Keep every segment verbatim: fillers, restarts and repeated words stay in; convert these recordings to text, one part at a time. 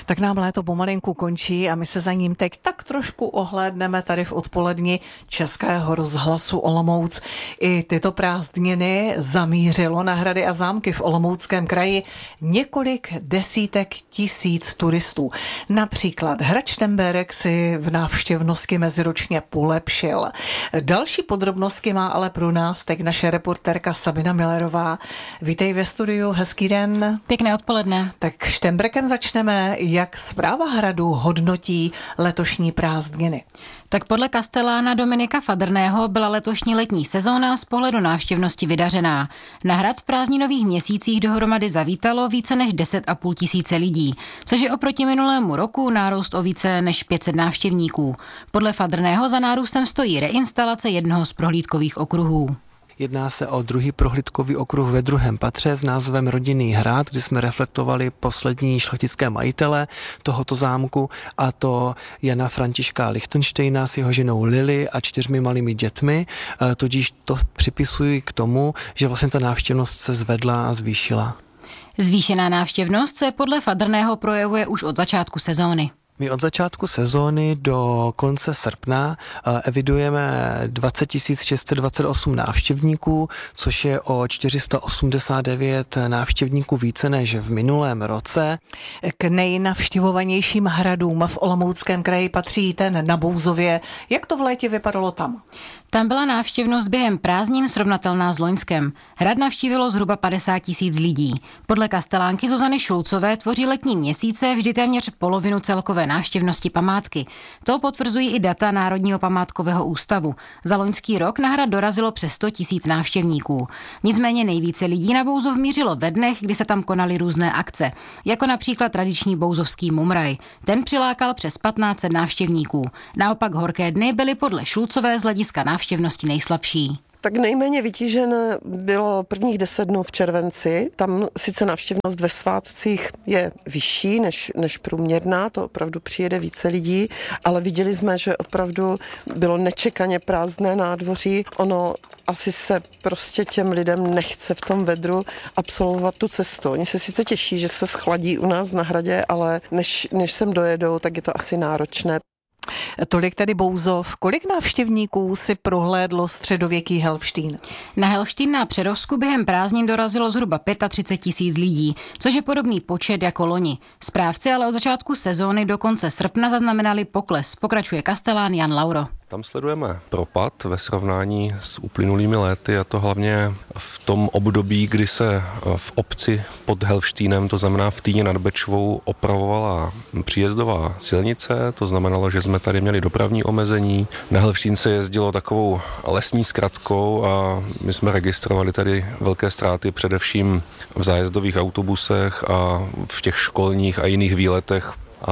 Tak nám léto pomalinku končí a my se za ním teď tak trošku ohlédneme tady v odpoledni Českého rozhlasu Olomouc. I tyto prázdniny zamířilo na hrady a zámky v Olomouckém kraji několik desítek tisíc turistů. Například hrad Šternberk si v návštěvnosti meziročně polepšil. Další podrobnosti má ale pro nás teď naše reportérka Sabina Millerová. Vítej ve studiu, hezký den. Pěkné odpoledne. Tak Šternberkem začneme. Jak správa hradu hodnotí letošní prázdniny? Tak podle kastelána Dominika Fadrného byla letošní letní sezóna z pohledu návštěvnosti vydařená. Na hrad v prázdninových měsících dohromady zavítalo více než deset a půl tisíce lidí, což je oproti minulému roku nárůst o více než pět set návštěvníků. Podle Fadrného za nárůstem stojí reinstalace jednoho z prohlídkových okruhů. Jedná se o druhý prohlídkový okruh ve druhém patře s názvem Rodinný hrad, kdy jsme reflektovali poslední šlechtické majitele tohoto zámku, a to Jana Františka Lichtenštejna s jeho ženou Lily a čtyřmi malými dětmi. Tudíž to připisuji k tomu, že vlastně ta návštěvnost se zvedla a zvýšila. Zvýšená návštěvnost se podle Fadrného projevuje už od začátku sezóny. My od začátku sezóny do konce srpna evidujeme dvacet tisíc šest set dvacet osm návštěvníků, což je o čtyři sta osmdesát devět návštěvníků více než v minulém roce. K nejnavštěvovanějším hradům v Olomouckém kraji patří ten na Bouzově. Jak to v létě vypadalo tam? Tam byla návštěvnost během prázdnin srovnatelná s loňskem. Hrad navštívilo zhruba padesát tisíc lidí. Podle kastelánky Zuzany Šulcové tvoří letní měsíce vždy téměř polovinu celkové návštěvnosti památky. To potvrzují i data Národního památkového ústavu. Za loňský rok na hrad dorazilo přes sto tisíc návštěvníků. Nicméně nejvíce lidí na Bouzov mířilo ve dnech, kdy se tam konaly různé akce, jako například tradiční bouzovský mumraj. Ten přilákal přes patnáct set návštěvníků. Naopak horké dny byly podle Šulcové z hlediska návštěvnosti nejslabší. Tak nejméně vytížené bylo prvních deset dnů v červenci. Tam sice návštěvnost ve svátcích je vyšší než, než průměrná, to opravdu přijede více lidí, ale viděli jsme, že opravdu bylo nečekaně prázdné nádvoří. Ono asi se prostě těm lidem nechce v tom vedru absolvovat tu cestu. Oni se sice těší, že se schladí u nás na hradě, ale než, než sem dojedou, tak je to asi náročné. Tolik tedy Bouzov. Kolik návštěvníků si prohlédlo středověký Helfštín? Na Helfštín na Přerovsku během prázdnin dorazilo zhruba třicet pět tisíc lidí, což je podobný počet jako loni. Správci ale od začátku sezóny do konce srpna zaznamenali pokles, pokračuje kastelán Jan Lauro. Tam sledujeme propad ve srovnání s uplynulými léty, a to hlavně v tom období, kdy se v obci pod Helfštínem, to znamená v Týně nad Bečvou, opravovala příjezdová silnice. To znamenalo, že jsme tady měli dopravní omezení. Na Helfštín se jezdilo takovou lesní zkratkou a my jsme registrovali tady velké ztráty především v zájezdových autobusech a v těch školních a jiných výletech.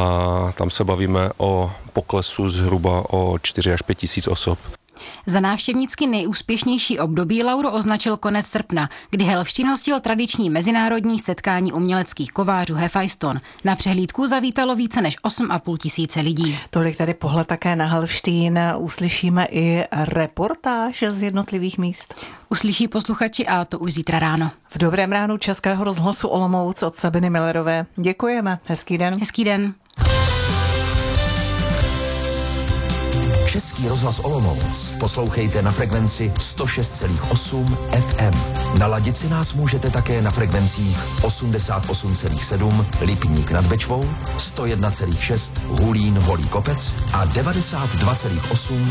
A tam se bavíme o poklesu zhruba o čtyři až pět tisíc osob. Za návštěvnicky nejúspěšnější období Lauro označil konec srpna, kdy Helfštín hostil tradiční mezinárodní setkání uměleckých kovářů Hefajston. Na přehlídku zavítalo více než osm a půl tisíce lidí. Tolik tady pohled také na Helfštín. Uslyšíme i reportáž z jednotlivých míst. Uslyší posluchači, a to už zítra ráno. V dobrém ránu Českého rozhlasu Olomouc od Sabiny Millerové. Děkujeme. Hezký den. Hezký den. Český rozhlas Olomouc poslouchejte na frekvenci sto šest celá osm F M. Naladit si nás můžete také na frekvencích osmdesát osm celá sedm Lipník nad Bečvou, sto jedna celá šest Hulín Holý Kopec a devadesát dva celá osm